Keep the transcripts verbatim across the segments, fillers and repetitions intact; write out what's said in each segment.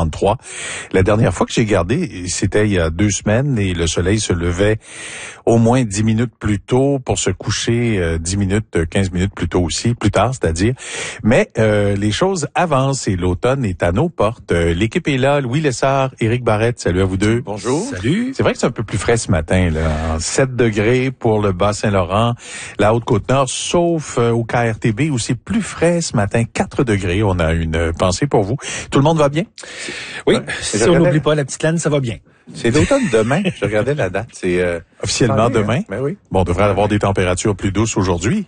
trente-trois. La dernière fois que j'ai regardé, c'était il y a deux semaines et le soleil se levait au moins dix minutes plus tôt pour se coucher euh, dix minutes, quinze minutes plus tôt aussi, plus tard, c'est-à-dire. Mais euh, les choses avancent et l'automne est à nos portes. Euh, l'équipe est là, Louis Lessard, Éric Barrette, salut à vous deux. Bonjour. Salut. C'est vrai que c'est un peu plus frais ce matin, là. sept degrés pour le Bas-Saint-Laurent, la Haute-Côte-Nord, sauf euh, au K R T B où c'est plus frais ce matin, quatre degrés. On a une euh, pensée pour vous. Tout le monde va bien? Oui, ouais, si on n'oublie pas la petite laine, ça va bien. C'est l'automne demain. Je regardais la date. C'est euh, officiellement demain. Ben oui. Bon, on devrait avoir des températures plus douces aujourd'hui.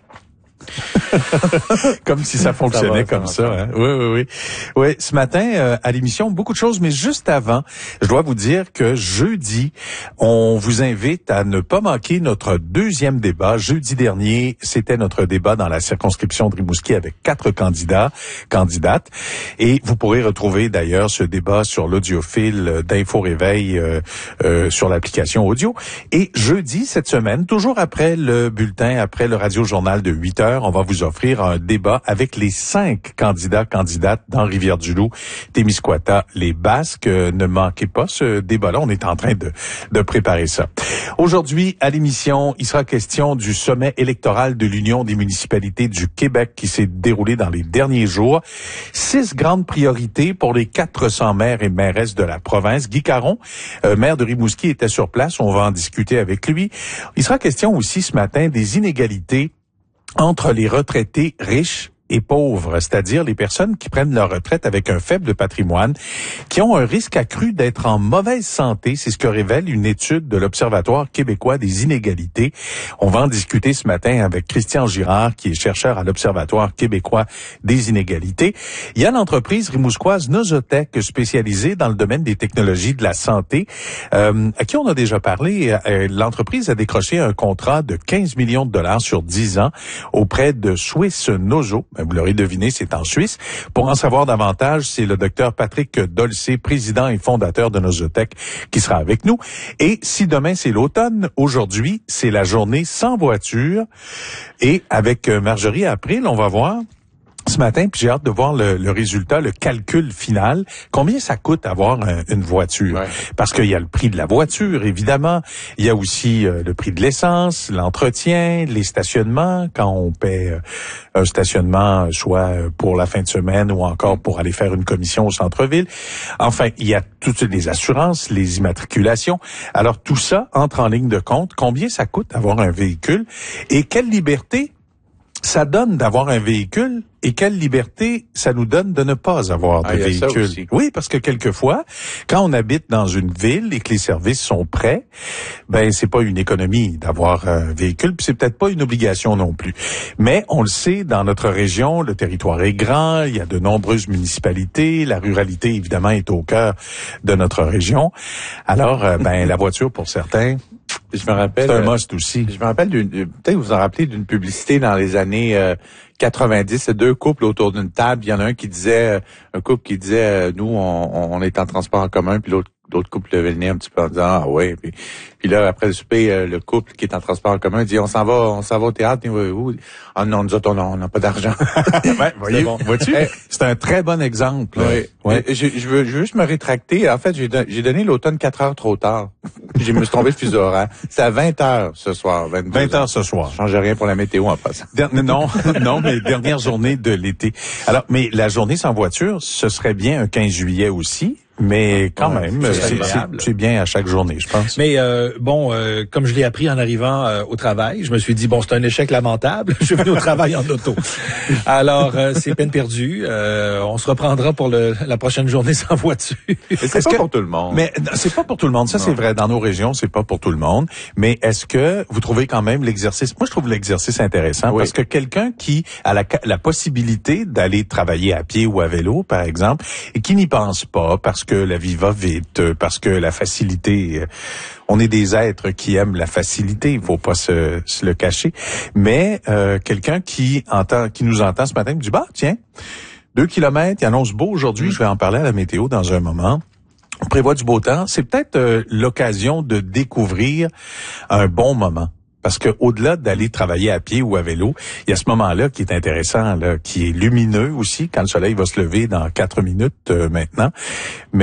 Comme si ça fonctionnait ça va, comme ça. ça hein. Oui, oui, oui. Oui, ce matin, euh, à l'émission, beaucoup de choses, mais juste avant, je dois vous dire que jeudi, on vous invite à ne pas manquer notre deuxième débat. Jeudi dernier, c'était notre débat dans la circonscription de Rimouski avec quatre candidats, candidates. Et vous pourrez retrouver d'ailleurs ce débat sur l'audiophile d'Info Réveil euh, euh, sur l'application audio. Et jeudi, cette semaine, toujours après le bulletin, après le radio-journal de huit heures, on va vous offrir un débat avec les cinq candidats, candidates dans Rivière-du-Loup, Témiscouata, les Basques. Ne manquez pas ce débat-là. On est en train de, de préparer ça. Aujourd'hui, à l'émission, il sera question du sommet électoral de l'Union des municipalités du Québec qui s'est déroulé dans les derniers jours. Six grandes priorités pour les quatre cents maires et mairesses de la province. Guy Caron, euh, maire de Rimouski, était sur place. On va en discuter avec lui. Il sera question aussi ce matin des inégalités entre les retraités riches et pauvres, c'est-à-dire les personnes qui prennent leur retraite avec un faible patrimoine, qui ont un risque accru d'être en mauvaise santé. C'est ce que révèle une étude de l'Observatoire québécois des inégalités. On va en discuter ce matin avec Christian Girard, qui est chercheur à l'Observatoire québécois des inégalités. Il y a l'entreprise rimouskoise Nosotech, spécialisée dans le domaine des technologies de la santé, euh, à qui on a déjà parlé. Euh, l'entreprise a décroché un contrat de quinze millions de dollars sur dix ans auprès de Swiss Noso. Vous l'aurez deviné, c'est en Suisse. Pour en savoir davantage, c'est le docteur Patrick Dolcé, président et fondateur de Nosotech, qui sera avec nous. Et si demain c'est l'automne, aujourd'hui c'est la journée sans voiture. Et avec Marjorie April, on va voir ce matin, puis j'ai hâte de voir le, le résultat, le calcul final. Combien ça coûte avoir un, une voiture? Ouais. Parce qu'il y a le prix de la voiture, évidemment. Il y a aussi euh, le prix de l'essence, l'entretien, les stationnements. Quand on paie euh, un stationnement, soit pour la fin de semaine ou encore pour aller faire une commission au centre-ville. Enfin, il y a toutes les assurances, les immatriculations. Alors, tout ça entre en ligne de compte. Combien ça coûte avoir un véhicule? Et quelle liberté ça donne d'avoir un véhicule et quelle liberté ça nous donne de ne pas avoir de ah, véhicule. Oui, parce que quelquefois, quand on habite dans une ville et que les services sont prêts, ben c'est pas une économie d'avoir un véhicule, puis c'est peut-être pas une obligation non plus. Mais on le sait, dans notre région, le territoire est grand, il y a de nombreuses municipalités, la ruralité évidemment est au cœur de notre région. Alors, ben la voiture pour certains, je me rappelle, c'est un must aussi. Je me rappelle d'une, peut-être vous vous en rappelez d'une publicité dans les années euh, quatre-vingt-dix, deux couples autour d'une table. Il y en a un qui disait, un couple qui disait, nous, on, on est en transport en commun, puis l'autre L'autre couple levait le nez un petit peu en disant ah ouais, puis puis là après le souper, euh, le couple qui est en transport en commun dit on s'en va, on s'en va au théâtre, où ah non nous autres on n'a pas d'argent. Ouais, voyez, bon. Vois-tu, c'est un très bon exemple. Oui. Ouais. Je, je, veux, je veux juste me rétracter. En fait, j'ai, don, j'ai donné l'automne quatre heures trop tard. Je me suis trompé de fuseau horaire. C'est à vingt heures ce soir. vingt heures ce soir. Ça change rien pour la météo en passant. Der- non, non, mais dernière journée de l'été. Alors, mais la journée sans voiture, ce serait bien un quinze juillet aussi. Mais quand ouais, même, c'est, c'est, c'est bien à chaque journée, je pense. Mais euh, bon, euh, comme je l'ai appris en arrivant euh, au travail, je me suis dit, bon, c'est un échec lamentable. Je suis venu au travail en auto. Alors, euh, c'est peine perdue. Euh, on se reprendra pour le, la prochaine journée sans voiture. Mais c'est pas que, pour tout le monde. Mais c'est pas pour tout le monde. Ça, non. C'est vrai. Dans nos régions, c'est pas pour tout le monde. Mais est-ce que vous trouvez quand même l'exercice... Moi, je trouve l'exercice intéressant oui. Parce que quelqu'un qui a la, la possibilité d'aller travailler à pied ou à vélo, par exemple, et qui n'y pense pas parce que la vie va vite, parce que la facilité, on est des êtres qui aiment la facilité, il faut pas se, se le cacher. Mais euh, quelqu'un qui entend, qui nous entend ce matin me dit bah tiens, deux kilomètres, il annonce beau aujourd'hui, mmh. je vais en parler à la météo dans un moment. On prévoit du beau temps. C'est peut-être euh, l'occasion de découvrir un bon moment. Parce que au-delà d'aller travailler à pied ou à vélo, il y a ce moment-là qui est intéressant, là, qui est lumineux aussi, quand le soleil va se lever dans quatre minutes euh, maintenant. Mais